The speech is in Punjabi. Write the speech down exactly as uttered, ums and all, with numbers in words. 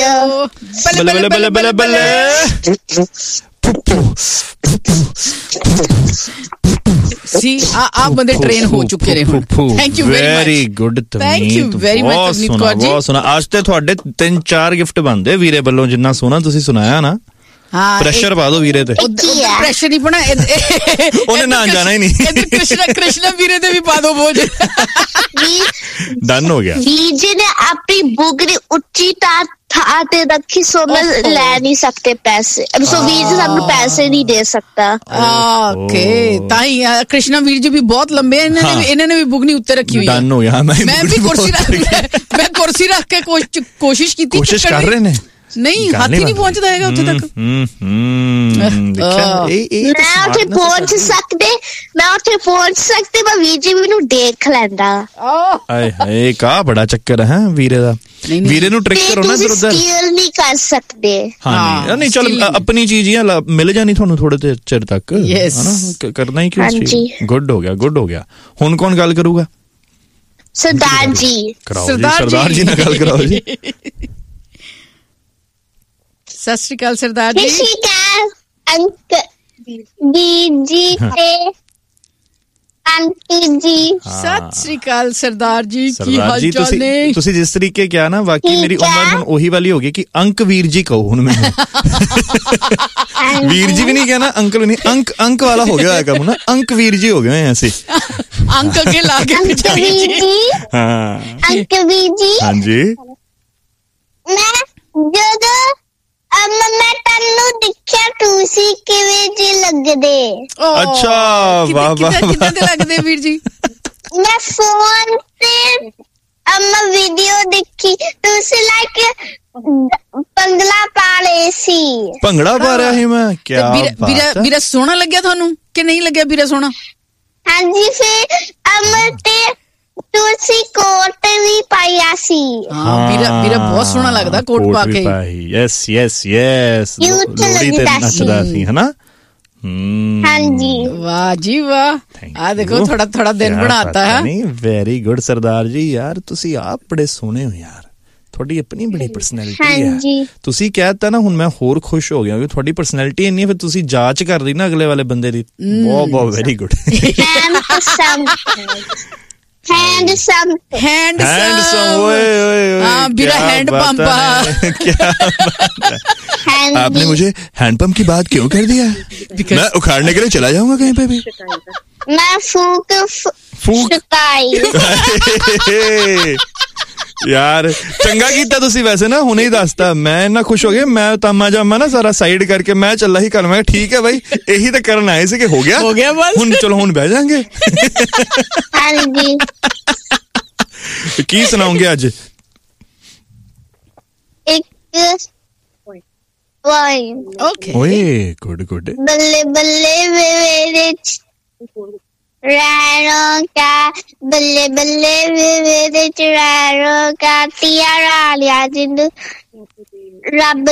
बल्ले बल्ले बल्ले बल्ले बल्ले सी आप बंदे ट्रेन हो चुके ने हुण thank you very good thank you very much तवनीत Kaur ji बहुत सोना आज ते ਤੁਹਾਡੇ ਤਿੰਨ ਚਾਰ ਗਿਫਟ ਬਣਦੇ ਵੀਰੇ ਵੱਲੋਂ ਜਿੰਨਾ ਸੋਨਾ ਤੁਸੀਂ ਸੁਣਾਇਆ ਨਾ ਹਾਂ ਪ੍ਰੈਸ਼ਰ ਪਾ ਦੋ ਵੀਰੇ ਤੇ ਪ੍ਰੈਸ਼ਰ ਨਹੀਂ ਪਣਾ ਉਹਨੇ ਨਾ ਜਾਣਾ ਹੀ ਨਹੀਂ ਇਧਰ ਕ੍ਰਿਸ਼ਨ ਕ੍ਰਿਸ਼ਨ ਵੀਰੇ ਤੇ ਵੀ ਪਾ ਦੋ ਬੋਝ ਡਨ ਹੋ ਗਿਆ ਵੀਜੇ ਨੇ ਆਪਣੀ ਬੁੱਕ ਦੀ ਉੱਚੀ ਤਾਂ ਥਾਂ ਤੇ ਰੱਖੀ ਸੋ ਮੈਂ ਲੈ ਨਹੀਂ ਸਕਤੇ ਪੈਸੇ ਸੋ ਵੀਰ ਸਾਨੂੰ ਪੈਸੇ ਨਹੀਂ ਦੇ ਸਕਤਾ ਓਕੇ ਤਾਂ ਹੀ ਕ੍ਰਿਸ਼ਨਾ ਵੀਰ ਜੀ ਵੀ ਬਹੁਤ ਲੰਬੇ ਇਹਨਾਂ ਨੇ ਇਹਨਾਂ ਨੇ ਵੀ ਬੁੱਕ ਨਹੀਂ ਉੱਤੇ ਰੱਖੀ ਹੋਈ ਹੈ ਡਨ ਹੋ ਗਿਆ ਮੈਂ ਵੀ ਕੁਰਸੀ ਰੱਖ ਮੈਂ ਕੁਰਸੀ ਰੱਖ ਕੇ ਕੋਸ਼ਿਸ਼ ਕੀਤੀ ਕੋਸ਼ਿਸ਼ ਕਰ ਰਹੇ ਨੇ ਨਹੀਂ ਹੱਥ ਹੀ ਨਹੀਂ ਪਹੁੰਚਦਾ ਹੈਗਾ ਉੱਥੇ ਤੱਕ ਮੈਂ ਉੱਥੇ ਪਹੁੰਚ ਸਕਦੇ ਮੈਂ ਉੱਥੇ ਪਹੁੰਚ ਸਕਦੀ ਮੈਂ ਵੀਰ ਜੀ ਮੈਨੂੰ ਦੇਖ ਲੈਂਦਾ ਆਏ ਹਾਏ ਕਾ ਬੜਾ ਚੱਕਰ ਹੈ ਵੀਰੇ ਦਾ ਵੀਰੇ ਨੂੰ ਟ੍ਰਿਕ ਕਰੋ ਨਾ ਇਧਰ ਉਧਰ ਸਟੀਲ ਨਹੀਂ ਕਰ ਸਕਦੇ ਹਾਂ ਨਹੀਂ ਚਲ ਆਪਣੀ ਚੀਜ਼ ਹੀ ਮਿਲ ਜਾਣੀ ਤੁਹਾਨੂੰ ਥੋੜੇ ਚਿਰ ਤੱਕ ਹਨਾ ਕਰਨਾ ਹੀ ਕਿਉਂ ਸੀ ਗੁੱਡ ਹੋ ਗਿਆ ਗੁੱਡ ਹੋ ਗਿਆ ਹੁਣ ਕੌਣ ਗੱਲ ਕਰੂਗਾ ਸਰਦਾਰ ਜੀ ਸਰਦਾਰ ਜੀ ਨਾਲ ਗੱਲ ਕਰਾਓ ਜੀ ਸਤਿ ਸ਼੍ਰੀ ਅਕਾਲ ਸਰਦਾਰ ਜੀ ਸਤਿ ਸ਼੍ਰੀ ਅਕਾਲ ਅੰਕਲ ਜੀ ਤੇ ਆਂਟੀ ਜੀ ਸਤਿ ਸ਼੍ਰੀ ਅਕਾਲ ਸਰਦਾਰ ਜੀ ਕੀ ਹਾਲ ਚਾਲ ਨੇ ਤੁਸੀਂ ਜਿਸ ਤਰੀਕੇ ਕਿਹਾ ਨਾ ਵਾਕਈ ਮੇਰੀ ਉਮਰ ਹੁਣ ਉਹੀ ਵਾਲੀ ਹੋ ਗਈ ਕਿ ਅੰਕ ਵੀਰ ਜੀ ਕਹੋ ਹੁਣ ਮੈਨੂੰ ਵੀਰ ਜੀ ਵੀ ਨਹੀਂ ਕਹਿਣਾ ਅੰਕਲ ਨਹੀਂ ਅੰਕ ਅੰਕ ਵਾਲਾ ਹੋ ਗਿਆ ਹੈ ਕੰਮ ਨਾ ਅੰਕ ਵੀਰ ਜੀ ਹੋ ਗਏ ਅਸੀਂ ਅੰਕ ਕੇ ਲਾ ਕੇ ਅੰਕ ਵੀਰ ਜੀ ਹਾਂ ਅੰਕ ਵੀਰ ਜੀ ਹਾਂਜੀ ਮੈਂ ਜਦੋਂ ਮੈਂ ਤੈਨੂੰ ਦੇਖਿਆ ਤੁਸੀਂ ਕਿਵੇਂ ਜੀ ਲੱਗਦੇ ਅੱਛਾ ਵਾਹ ਵਾਹ ਕਿੱਦਾਂ ਦੇ ਲੱਗਦੇ ਵੀਰ ਜੀ ਮੈਂ ਫੋਨ ਤੇ ਅਮਾ ਵੀਡੀਓ ਦੇਖੀ ਤੁਸੀਂ ਲਾਈਕ ਭੰਗੜਾ ਪਾ ਰਹੇ ਸੀ ਭੰਗੜਾ ਪਾ ਰਿਹਾ ਸੀ ਮੈਂ ਕੀ ਵੀਰਾ ਵੀਰਾ ਸੋਹਣਾ ਲੱਗਿਆ ਤੁਹਾਨੂੰ ਕਿ ਨਹੀਂ ਲੱਗਿਆ ਵੀਰਾ ਸੋਹਣਾ ਹਾਂਜੀ ਫਿਰ ਅਮਾ ਤੇ ਤੁਸੀਂ ਕੋਟ ਵੀ ਪਾਇਆ ਸੀ ਹਾਂ ਵੀਰਾ ਵੀਰਾ ਬਹੁਤ ਸੋਹਣਾ ਲੱਗਦਾ ਕੋਟ ਪਾ ਕੇ ਯੈਸ ਯੈਸ ਯੈਸ ਲੋੜੀ ਤੇ ਨੱਚਦਾ ਸੀ ਹਨਾ ਹਾਂਜੀ ਵਾਹ ਜੀ ਵਾਹ ਆ ਦੇਖੋ ਥੋੜਾ ਥੋੜਾ ਦਿਨ ਬਣਾਤਾ ਹੈ ਨਹੀਂ ਵੈਰੀ ਗੁੱਡ ਸਰਦਾਰ ਜੀ ਯਾਰ ਤੁਸੀਂ ਆਪ ਬੜੇ ਸੋਹਣੇ ਹੋ ਯਾਰ ਤੁਹਾਡੀ ਆਪਣੀ ਬੜੀ ਪਰਸਨੈਲਿਟੀ ਹੈ ਤੁਸੀਂ ਕਹਿਤਾ ਨਾ ਹੁਣ ਮੈਂ ਹੋਰ ਖੁਸ਼ ਹੋ ਗਿਆ ਕਿ ਤੁਹਾਡੀ ਪਰਸਨੈਲਿਟੀ ਇੰਨੀ ਹੈ ਫਿਰ ਤੁਸੀਂ ਜਾਂਚ ਕਰ ਰਹੀ ਨਾ ਅਗਲੇ ਵਾਲੇ ਬੰਦੇ ਦੀ ਬਹੁਤ ਬਹੁਤ very good handsome handsome handsome ओए ओए हाँ बिरा हैंड पंप क्या आपने मुझे हैंड पंप की बात क्यों कर दिया मैं उखाड़ने के लिए चला जाऊंगा कहीं पे भी मैं फूक फूक यार चंगा कीता तुसी वैसे ना हुणे ही दसता मैं इन्ना खुश हो गया मैं तामा जामा ना सारा साइड करके मैं चला ही कर मैं ठीक है भाई यही तो करना आए से कि हो गया हो गया बस हुन चलो हुन बह जाएंगे की सुनाओगे आज एक ओके ओए गुड गुड बल्ले बल्ले मेरे रैनों का बल्ले बल्ले मेरे रैनों का तियारा लिया जिंदू रब